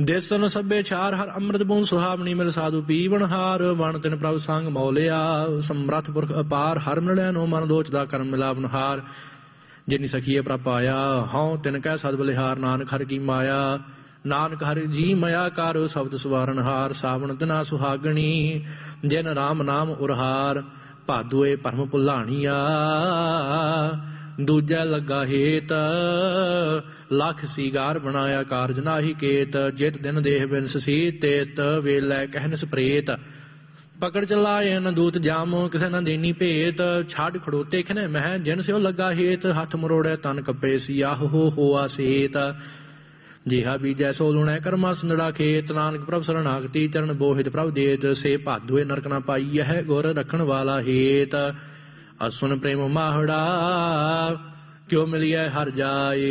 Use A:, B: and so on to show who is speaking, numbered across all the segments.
A: ਦੇਸਨ ਸਭੇ ਛਾਰ ਹਰ ਅੰਮ੍ਰਿਤ ਬੂੰਦ ਸੁਹਾਵਣੀ ਮਿਲ ਸਾਧੂ ਪੀਵਨ ਹਾਰ ਵਣ ਤਿਨ ਪ੍ਰਭ ਸੰਗ ਮੌਲਿਆ ਸਮਰੱਥ ਪੁਰਖ ਅਪਾਰ ਹਰ ਮਿਲਿਆ ਨੋ ਮਨ ਦੋਚਦਾ ਕਰਮ ਮਿਲਾਵਨ ਹਾਰ ਜਿਨੀ ਸਖੀਏ ਪ੍ਰਭ ਪਾਇਆ ਹਉ ਤਿਨ ਕਹਿ ਸਦ ਬਲਿਹਾਰ ਨਾਨਕ ਹਰਿ ਕੀ ਮਾਇਆ ਨਾਨਕ ਹਰਿ ਜੀ ਮਇਆ ਕਰ ਸ਼ਬਦ ਸਵਾਰਨ ਹਾਰ ਸਾਵਣ ਤਿਨਾ ਸੁਹਾਗਣੀ ਜਿਨ ਰਾਮ ਨਾਮ ਉਰਹਾਰ ਭਾਦੂਏ ਭਰਮ ਭੁਲਾਣੀਆ ਦੂਜਾ ਲੱਗਾ ਹੇਤ ਲੱਖ ਸੀਗਾਰ ਬਣਾਇਆ ਕਾਰਜ ਨਾਹੀ ਕੇਤ ਜਿਤ ਦਿਨ ਦੇਹ ਬਿਨਸ ਸੀ ਤੇਤ ਵੇਲੇ ਕਹਿਨਸ ਪ੍ਰੇਤ ਪਕੜ ਚਲਾਏ ਨ ਦੂਤ ਜਾਮ ਕਿਸੇ ਨਾ ਦੇਨੀ ਭੇਤ ਛੱਡ ਖੜੋਤੇ ਖਨੇ ਮਹਿ ਜਿਨ ਸਿਓ ਲੱਗਾ ਹੇਤ ਹੱਥ ਮਰੋੜੇ ਤਨ ਕੱਪੇ ਸੀ ਆਹ ਹੋਆ ਸੇਤ ਜਿਹਾ ਬੀਜੈ ਸੋ ਲੁਣੈ ਕਰਮਾ ਸੰਦੜਾ ਖੇਤ ਨਾਨਕ ਪ੍ਰਭ ਸਰਣਾਗਤੀ ਚਰਨ ਬੋਹਿਤ ਪ੍ਰਭ ਦੇਤ ਸੇ ਭਾਦੂਏ ਨਰਕ ਨਾ ਪਾਈ ਹੈ ਗੁਰ ਰੱਖਣ ਵਾਲਾ ਹੇਤ ਅਸੁਨ ਪ੍ਰੇਮ ਮਾਹੜਾ ਕਿਉ ਮਿਲਿਐ ਹਰ ਜਾਏ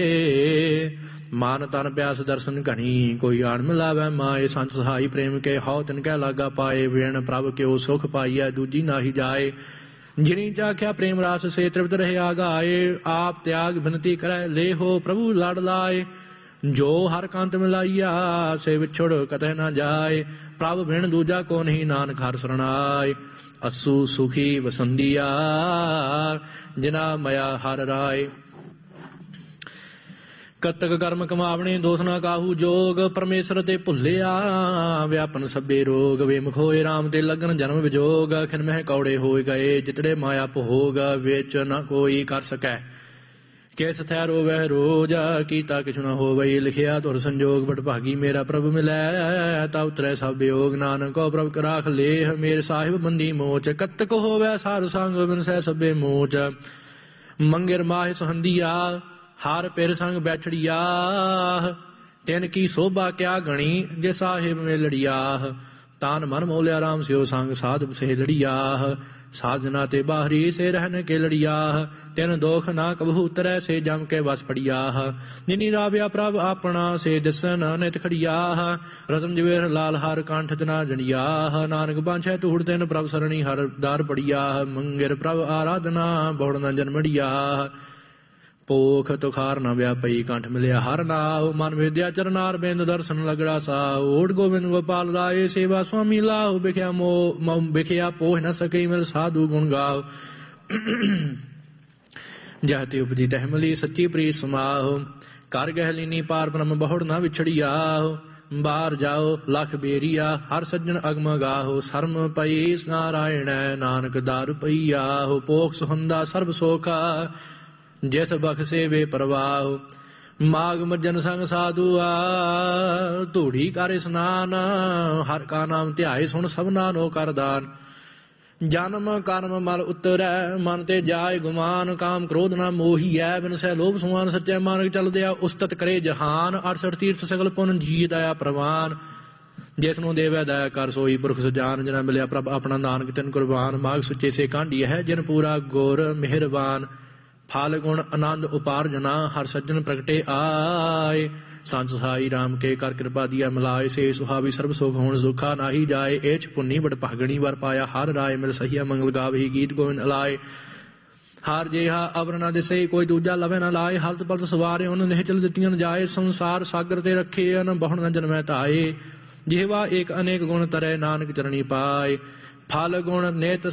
A: ਮਾਨ ਤਨ ਪਿਆਸ ਦਰਸ਼ਨ ਘਣੀ ਕੋਈ ਆਣ ਮਿਲਾਵੈ ਮਾਏ ਸੰਤ ਸਹਾਈ ਪ੍ਰੇਮ ਕੇ ਹਉ ਤਿਨ ਕਹਿ ਲਾਗਾ ਪਾਏ ਵੇਣ ਪ੍ਰਭ ਕਿਉ ਸੁਖ ਪਾਈਐ ਦੂਜੀ ਨਾਹੀ ਜਾਏ ਜਿਨੀ ਚਾਖਿਆ ਪ੍ਰੇਮ ਰਾਸ ਸੇ ਤ੍ਰਿਪਤ ਰਹਿ ਆਗਾਏ ਆਪ ਤਿਆਗ ਬਿਨਤੀ ਕਰੈ ਲੇਹੋ ਪ੍ਰਭੂ ਲੜ ਲਾਏ ਜੋ ਹਰ ਕੰਤ ਮਿਲਾਈਆ ਸੇ ਵਿਛੜ ਕਤਹਿ ਨਾ ਜਾਏ ਪ੍ਰਭ ਬਿਨ ਦੂਜਾ ਕੋ ਨਹੀਂ ਨਾਨਕ ਹਰਿ ਸਰਣਾਏ ਅਸੂ ਸੁਖੀ ਵਸੰਦੀਆ ਜਿਨਾ ਮਇਆ ਹਰ ਰਾਏ ਕਤਕ ਕਰਮ ਕਮਾਵਣੇ ਦੋਸ ਨਾ ਕਾਹੂ ਜੋਗ ਪਰਮੇਸ਼ਰ ਤੇ ਭੁੱਲਿਆ ਵਿਆਪਨ ਸਭੇ ਰੋਗ ਵੇਮੁਖ ਹੋਏ ਰਾਮ ਤੇ ਲਗਨ ਜਨਮ ਵਿਜੋਗ ਖਿਨ ਮਹਿ ਕੌੜੇ ਹੋਏ ਗਏ ਜਿਤੜੇ ਮਾਇਆ ਭੋਗ ਵਿੱਚ ਨਾ ਕੋਈ ਕਰ ਸਕੈ ਕਿਸ ਥੈ ਰੋਵੈ ਰੋਜ ਕੀਤਾ ਕਿਛੁ ਨਾ ਹੋਵਈ ਲਿਖਿਆ ਧੁਰ ਸੰਜੋਗ ਬਟ ਭਾਗੀ ਮੇਰਾ ਪ੍ਰਭ ਮਿਲੈ ਤਾ ਉਤਰੈ ਸਭ ਵਿਯੋਗ ਨਾਨਕ ਕੋ ਪ੍ਰਭ ਕਰਾਖ ਲੇਹ ਮੇਰੇ ਸਾਹਿਬ ਬੰਦੀ ਮੋਚ ਕਤਕ ਹੋਵੈ ਸਾਰ ਸੰਗ ਬਿਨਸੈ ਸਭੇ ਮੋਚ ਮੰਗਰ ਮਾਹਿ ਸਹੰਦੀਆ ਹਰ ਪਿਰ ਸੰਗ ਬੈਠੜੀਆ ਤਿਨ ਕੀ ਸੋਭਾ ਕਿਆ ਗਣੀ ਜੇ ਸਾਹਿਬ ਮੇ ਲੜੀਆਹ ਤਾਨ ਮਨ ਮੋਲਿਆ ਰਾਮ ਸਿਓ ਸੰਗ ਸਾਧ ਸੇ ਲੜੀਆਹ ਸਾਧਨਾ ਤੇ ਬਾਹਰੀ ਸੇ ਰਹਿਨ ਕੇ ਲੜੀਆਹ ਤਿਨ ਦੋਖ ਨਾ ਕਬਹੂ ਉਤਰੈ ਸੇ ਜਮ ਕੇ ਵਸ ਪੜੀਆਹ ਨਿਨੀ ਰਾਵਿਆ ਪ੍ਰਭ ਆਪਣਾ ਸੇ ਦਿਸਨ ਨਿਤ ਖੜੀਆਹ ਰਤਨ ਜਵੇਰ ਲਾਲ ਹਰ ਕੰਠ ਤਨਾ ਜਣੀਆਹ ਨਾਨਕ ਬਾਂਛੈ ਤੂੜ ਤਿਨ ਪ੍ਰਭ ਸਰਣੀ ਹਰ ਦਾਰ ਪੜੀਆਹ ਮੰਗਰ ਪ੍ਰਭ ਆਰਾਧਨਾ ਬਹੁੜ ਨਾ ਜਨਮੜੀਆਹ ਪੋਖ ਤੁਖਾਰ ਨਾ ਵਿਆਪਈ ਕੰਠ ਮਿਲਿਆ ਹਰ ਨਾਉ ਮਨ ਵਿਦਿਆ ਚਰਨਾਰ ਬਿੰਦ ਦਰਸ਼ਨ ਲਗੜਾ ਸਾਉ ਓੜ ਗੋਬਿੰਦ ਗੋਪਾਲ ਰਾਏ ਸੇਵਾ ਸੁਆਮੀ ਲਾਉ ਬਿਖਿਆ ਬਿਖਿਆ ਪੋਹ ਨ ਸਕਈ ਮਿਲ ਸਾਧੂ ਗੁਣ ਗਾਉ ਜਹ ਤੇ ਉਪਜੀ ਤਹਿ ਮਿਲੀ ਸੱਚੀ ਪ੍ਰੀਤ ਸਮਾਹੁ ਕਰ ਗਹਿ ਲੀਨੀ ਪਾਰ ਬ੍ਰਹਮ ਬਹੁੜ ਨਾ ਵਿਛੜੀਆਹੁ ਬਾਹਰ ਜਾਓ ਲਖ ਬੇਰੀਆ ਹਰ ਸੱਜਣ ਅਗਮ ਗਾਹੋ ਸਰਮ ਪਈ ਨਾਰਾਇਣੈ ਨਾਨਕ ਦਾਰੂ ਪਈਆਹੁ ਪੋਖ ਸੁਹੰਦਾ ਸਰਬ ਸੋਖਾ ਜਿਸ ਬਖਸੇ ਵੇ ਪ੍ਰਵਾਹ ਮਾਗ ਮੱਜਨ ਸੰਗ ਸਾਧੂ ਆ ਧੂੜੀ ਕਰ ਇਸਨਾਨ ਹਰ ਕਾ ਨਾਮ ਧਿਆਏ ਸੁਣ ਸਭਨਾ ਨੋ ਕਰਦਾਨ ਜਨਮ ਕਰਮ ਮਲ ਉਤਰੈ ਮਨ ਤੇ ਜਾਏ ਗੁਮਾਨ ਕਾਮ ਕ੍ਰੋਧ ਨਾ ਮੋਹੀਐ ਬਿਨਸੈ ਲੋਭ ਸੁਮਾਨ ਸੱਚੇ ਮਾਰਗ ਚਲਦਿਆ ਉਸਤਤ ਕਰੇ ਜਹਾਨ 68 ਤੀਰਥ ਸਗਲ ਪੁਨ ਜੀ ਦਇਆ ਪ੍ਰਵਾਨ ਜਿਸ ਨੂੰ ਦੇਵੈ ਦਇਆ ਕਰ ਸੋਈ ਪੁਰਖ ਸੁਜਾਨ ਜਿਨਾ ਮਿਲਿਆ ਪ੍ਰਭ ਆਪਣਾ ਨਾਨਕ ਤਿਨ ਕੁਰਬਾਨ ਮਾਗ ਸੁੱਚੇ ਸੇ ਕਾਂਢੀ ਹੈ ਜਿਨ ਪੂਰਾ ਗੁਰ ਮਿਹਰਬਾਨ ਫਲ ਗੁਣ ਆਨੰਦ ਉਪਾਰਜਨਾ ਹਰ ਸੱਜਣ ਪ੍ਰਗਟੇ ਆਏ ਸੰਤ ਸਹਾਈ ਰਾਮ ਕੇ ਕਰ ਕਿਰਪਾ ਦੀਆ ਮਿਲਾਏ ਸੇ ਸੁਹਾਵੀ ਸਰਬ ਸੁਖ ਹੋਣ ਸੁਖਾ ਨਾਹੀ ਜਾਏ ਏਚ ਪੁੰਨੀ ਬੜ ਭਾਗਣੀ ਵਰ ਪਾਇਆ ਹਰ ਰਾਏ ਮਿਲ ਸਹੀਆ ਮੰਗਲ ਗਾਵਹੀ ਗੀਤ ਗੋਵਿੰਦ ਅਲਾਏ ਹਰ ਜੇਹਾ ਅਵਰ ਨਾ ਦਿਸੇ ਕੋਈ ਦੂਜਾ ਲਵੇ ਨਾ ਲਾਏ ਹਲਤ ਪਲਤ ਸਵਾਰੇ ਉਹਨ ਨਿਹਚਲ ਦਿੱਤੀਆਂ ਜਾਏ ਸੰਸਾਰ ਸਾਗਰ ਤੇ ਰੱਖੇ ਅਨ ਬਹੁਣ ਨਾ ਜਨਮੈ ਧਾਏ ਜਿਹਵਾ ਏਕ ਅਨੇਕ ਗੁਣ ਤਰੈ ਨਾਨਕ ਚਰਣੀ ਪਾਏ ਫਲ ਗੁਣ ਨਿਤ